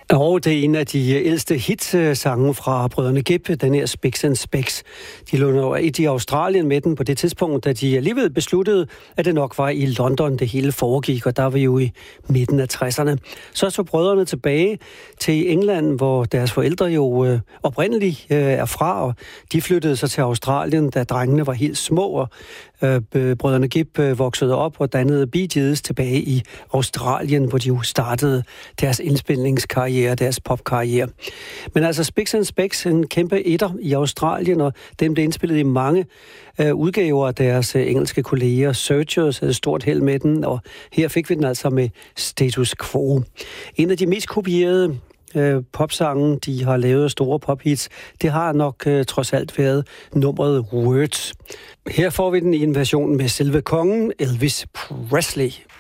Og det er en af de ældste hitsange fra Brødrene Gibb, den her Spicks and Specks. De lå et i Australien med den på det tidspunkt, da de alligevel besluttede, at det nok var i London, det hele foregik, og der var vi jo i midten af 60'erne. Så tog brødrene tilbage til England, hvor deres forældre jo oprindeligt er fra, og de flyttede så til Australien, da drengene var helt små, og Brødrene Gibb voksede op og dannede Bee Gees tilbage i Australien, hvor de jo startede deres indspilningskarriere, deres popkarriere. Men altså Spicks and Specks, en kæmpe etter i Australien, og dem blev indspillet i mange udgaver af deres engelske kolleger. Searchers havde stort held med den, og her fik vi den altså med Status Quo. En af de mest kopierede popsange, de har lavet store pophits, det har nok trods alt været nummeret Words. Her får vi den i en version med selve kongen, Elvis Presley.